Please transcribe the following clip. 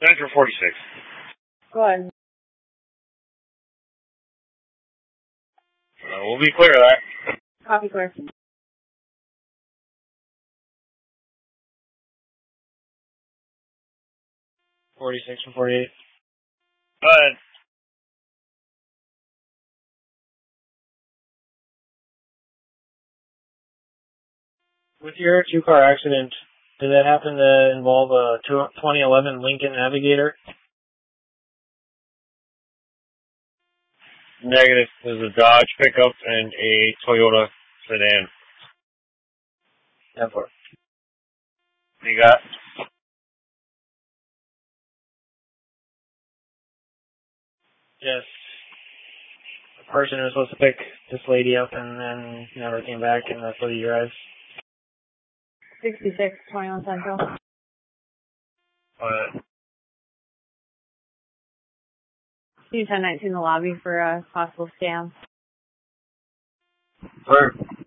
Central 46. Go ahead. We'll be clear of that. Copy clear. 46 and 48. Go ahead. With your two-car accident, did that happen to involve a 2011 Lincoln Navigator? Negative. There's a Dodge pickup and a Toyota sedan. 10-4. You got? Yes. The person who was supposed to pick this lady up and then never came back, and that's what he drives. 66, 21 Central. See 1019 in the lobby for a possible scam. Sir.